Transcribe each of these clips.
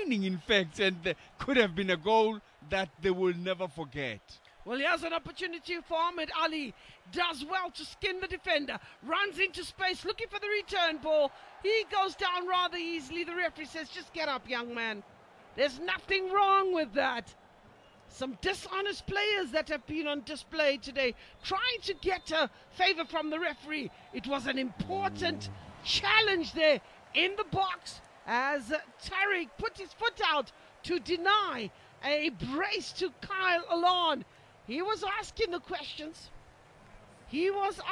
entertaining, in fact, and could have been a goal that they will never forget. Well, here's an opportunity for Ahmed Ali. Does well to skin the defender. Runs into space, looking for the return ball. He goes down rather easily. The referee says, just get up, young man. There's nothing wrong with that. Some dishonest players that have been on display today, trying to get a favor from the referee. It was an important challenge there in the box as Tariq put his foot out to deny a brace to Kyle Alon. He was asking the questions. In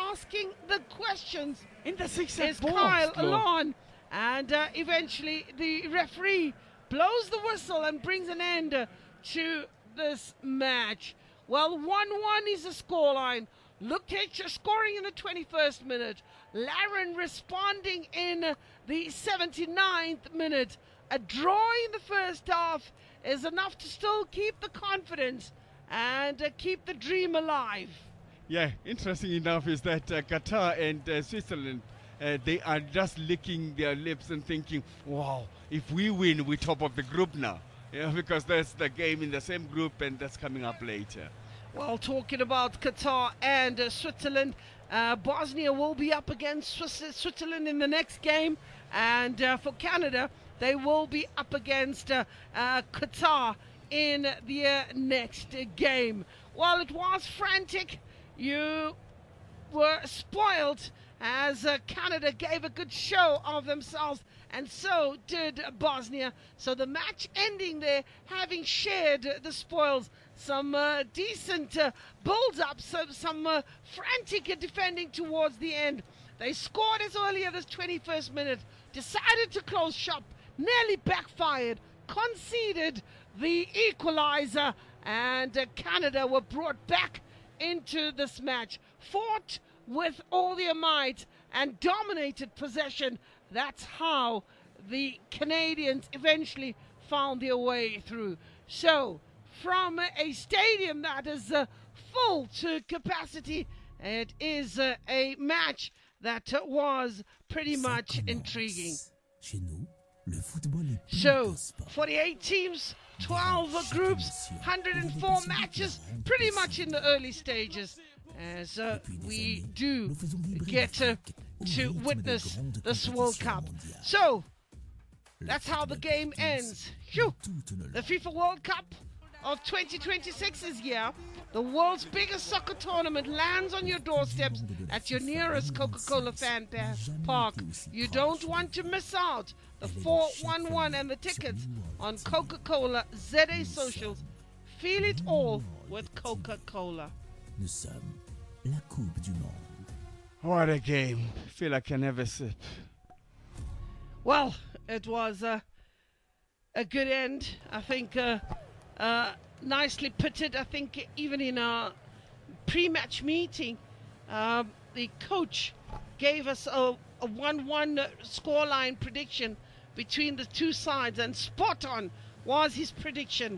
the six is Kyle Alon. And eventually the referee blows the whistle and brings an end to this match. Well, 1-1 is the scoreline. Lukic scoring in the 21st minute. Laren responding in the 79th minute. A draw in the first half is enough to still keep the confidence and keep the dream alive. Yeah, interesting enough is that Qatar and Switzerland, they are just licking their lips and thinking, wow, if we win, we're top of the group now. Yeah, because there's the game in the same group and that's coming up later. Well, talking about Qatar and Switzerland, Bosnia will be up against Switzerland in the next game. And for Canada, they will be up against Qatar in the next game. While it was frantic, you were spoiled as Canada gave a good show of themselves, and so did Bosnia. So the match ending there, having shared the spoils. Some decent build-ups, some frantic defending towards the end. They scored as early as the 21st minute, decided to close shop, nearly backfired, conceded the equalizer, and Canada were brought back into this match, fought with all their might and dominated possession. That's how the Canadians eventually found their way through. So, from a stadium that is full to capacity, it is a match that was pretty much intriguing. So, 48 teams, 12 groups, 104 matches, pretty much in the early stages, as we do get to witness this World Cup. So, that's how the game ends. Phew. The FIFA World Cup of 2026 is here. The world's biggest soccer tournament lands on your doorsteps at your nearest Coca-Cola fan park. You don't want to miss out. The 411 and the tickets on Coca-Cola ZA Socials. Feel it all with Coca-Cola. What a game. Feel I can have a sip. Well, it was a good end. I think nicely pitted. I think even in our pre-match meeting, the coach gave us a 1-1 scoreline prediction between the two sides, and spot on was his prediction.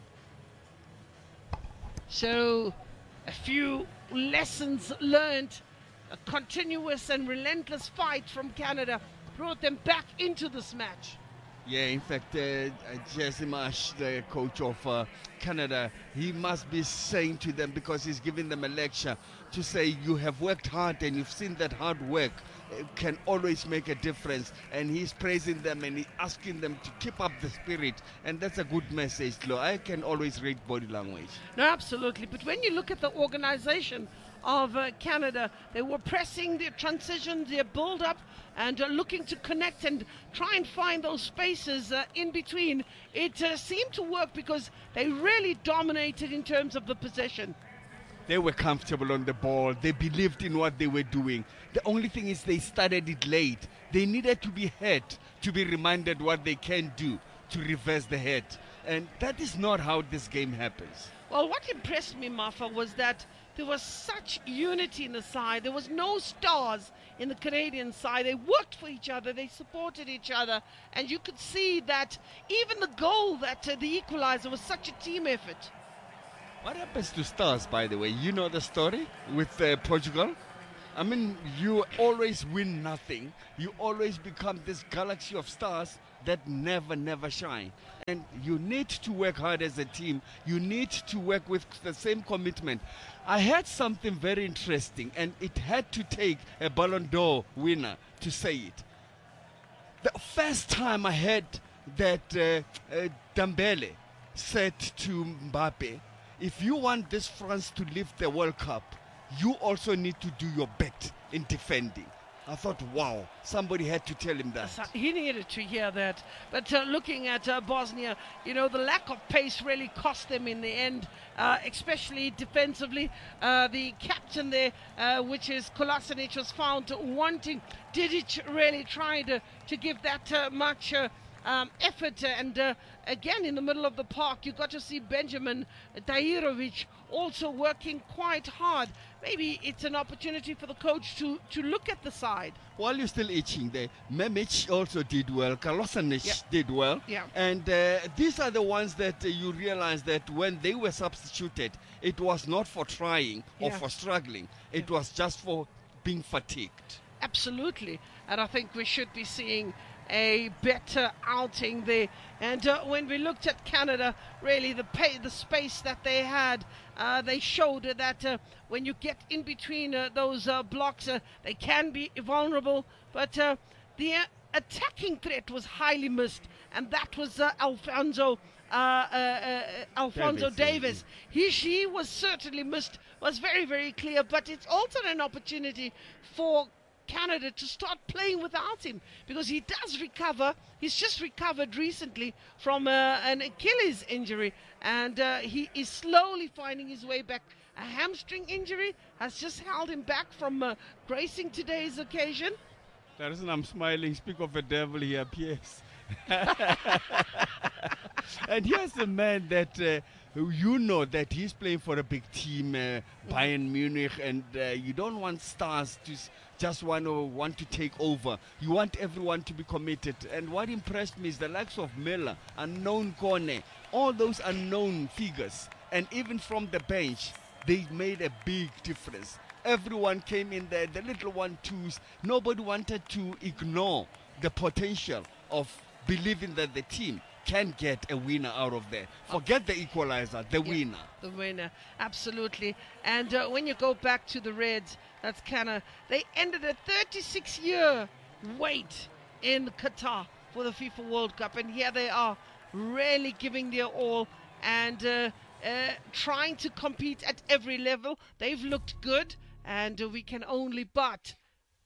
So a few lessons learned, a continuous and relentless fight from Canada brought them back into this match. Yeah, in fact, Jesse Marsh, the coach of Canada, he must be saying to them, because he's giving them a lecture, to say you have worked hard and you've seen that hard work can always make a difference. And he's praising them and he's asking them to keep up the spirit. And that's a good message, Lo. I can always read body language. No, absolutely. But when you look at the organization of Canada, they were pressing their transition, their build-up, and looking to connect and try and find those spaces in between. It seemed to work because they really dominated in terms of the possession. They were comfortable on the ball. They believed in what they were doing. The only thing is they started it late. They needed to be hit to be reminded what they can do to reverse the hit. And that is not how this game happens. Well, what impressed me, Mafa, was that there was such unity in the side. There was no stars in the Canadian side. They worked for each other. They supported each other. And you could see that even the goal, that the equalizer, was such a team effort. What happens to stars, by the way? You know the story with Portugal? I mean, you always win nothing. You always become this galaxy of stars that never shine. And you need to work hard as a team. You need to work with the same commitment. I heard something very interesting, and it had to take a Ballon d'Or winner to say it. The first time I heard that Dembele said to Mbappe, if you want this France to lift the World Cup, you also need to do your bit in defending. I thought, wow, somebody had to tell him that. He needed to hear that. But looking at Bosnia, the lack of pace really cost them in the end, especially defensively. The captain there, which is Kolasinac, was found wanting. Didic really tried to give that much effort. And again, in the middle of the park, you got to see Benjamin Tahirovic also working quite hard. Maybe it's an opportunity for the coach to look at the side. While you're still itching there, Memic also did well, Kolasinac did well. Yeah. And these are the ones that you realize that when they were substituted, it was not for trying or for struggling. It was just for being fatigued. Absolutely. And I think we should be seeing a better outing there. And when we looked at Canada, really the space that they had, they showed that when you get in between those blocks, they can be vulnerable. But the attacking threat was highly missed, and that was Alphonso Davies. He was certainly missed, was very clear, but it's also an opportunity for Canada to start playing without him, because he does recover. He's just recovered recently from an Achilles injury, and he is slowly finding his way back. A hamstring injury has just held him back from gracing today's occasion. The reason I'm smiling, speak of a devil, he appears. And here's the man that you know that he's playing for a big team, Bayern Munich, and you don't want stars to just want to take over. You want everyone to be committed. And what impressed me is the likes of Miller, unknown Kone, all those unknown figures, and even from the bench, they made a big difference. Everyone came in there, the little 1-2s. Nobody wanted to ignore the potential of believing that the team can get a winner out of there. Forget the equalizer, the winner. The winner, absolutely. And when you go back to the Reds, that's they ended a 36-year wait in Qatar for the FIFA World Cup. And here they are, really giving their all and trying to compete at every level. They've looked good, and we can only but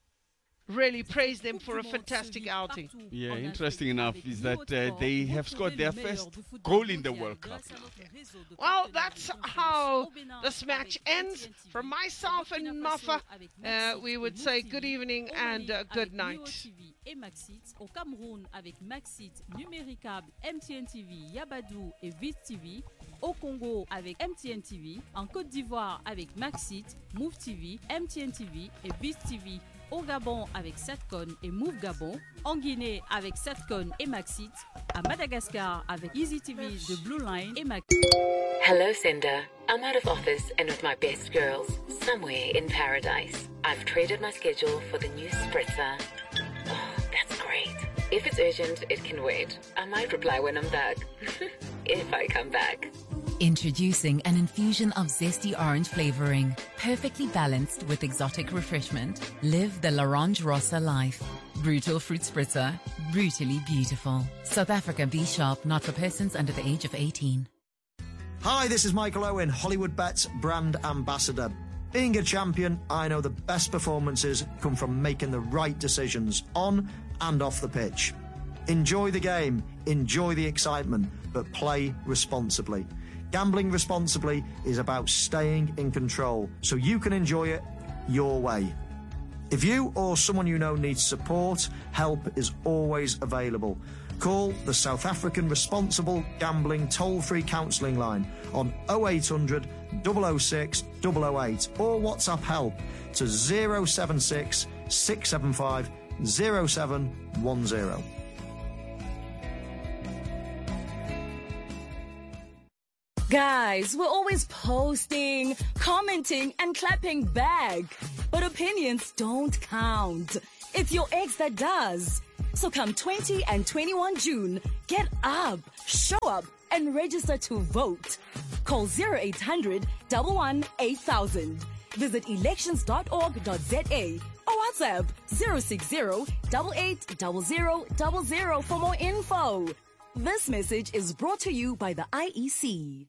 really praise them for a fantastic outing. Yeah, interesting enough is that they have scored their first goal in the World Cup. Well, that's how this match ends. From myself and Mafa, we would say good evening and good night. Et Maxit, au Cameroun avec Maxit, Numéricable, MTN TV, Yabadoo et Viz TV, au Congo avec MTN TV, en Côte d'Ivoire avec Maxit, Move TV, MTN TV et Viz TV, au Gabon avec Satcon et Move Gabon, en Guinée avec Satcon et Maxit, à Madagascar avec Easy TV de Blue Line et Maxit. Hello, Cinder. I'm out of office and with my best girls, somewhere in paradise. I've traded my schedule for the new spritzer. Oh, that's great. If it's urgent, it can wait. I might reply when I'm back. If I come back. Introducing an infusion of zesty orange flavoring, perfectly balanced with exotic refreshment. Live the L'Orange Rossa life. Brutal fruit spritzer, brutally beautiful. South Africa B Sharp, not for persons under the age of 18. Hi, this is Michael Owen, Hollywood Bets brand ambassador. Being a champion, I know the best performances come from making the right decisions on and off the pitch. Enjoy the game, enjoy the excitement, but play responsibly. Gambling responsibly is about staying in control so you can enjoy it your way. If you or someone you know needs support, help is always available. Call the South African Responsible Gambling toll-free counselling line on 0800 006 008 or WhatsApp help to 076 675 0710. Guys, we're always posting, commenting, and clapping back. But opinions don't count. It's your ex that does. So come 20 and 21 June, get up, show up, and register to vote. Call 0800 11 8000. Visit elections.org.za or WhatsApp 060 880000 for more info. This message is brought to you by the IEC.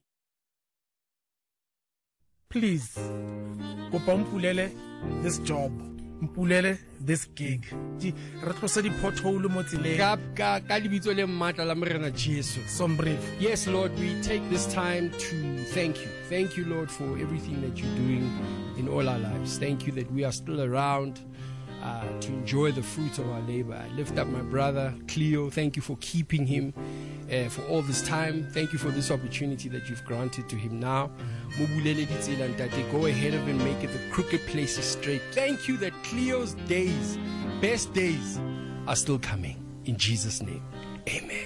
Please, kopa mpulele this job, mpulele this gig. Re tlosa di pothole mo tseleng. Ka libitso le matla la morena Jesu. Some brief. Yes, Lord, we take this time to thank you. Thank you, Lord, for everything that you're doing in all our lives. Thank you that we are still around to enjoy the fruits of our labor. I lift up my brother, Cleo. Thank you for keeping him for all this time. Thank you for this opportunity that you've granted to him now. Go ahead and make it the crooked places straight. Thank you that Cleo's days, best days, are still coming. In Jesus' name, amen.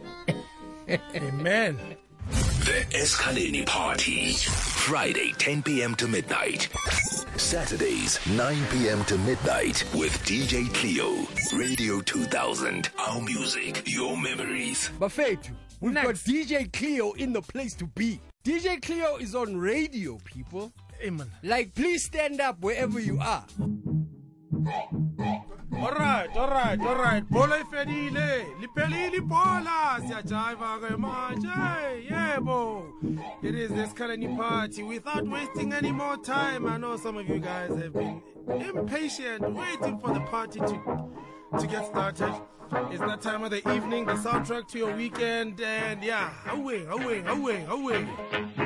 Amen. The Eskaleni Party. Friday, 10 p.m. to midnight. Saturdays, 9 p.m. to midnight with DJ Cleo. Radio 2000. Our music, your memories. Bafetu, we've got DJ Cleo in the place to be. DJ Cleo is on radio, people. Amen. Like, please stand up wherever you are. All right. Bola ifedile, lipelili bola, siyajiva ke manje. Yebo. It is this Eskaleni Party. Without wasting any more time, I know some of you guys have been impatient, waiting for the party to get started. It's that time of the evening, the soundtrack to your weekend, and yeah, away.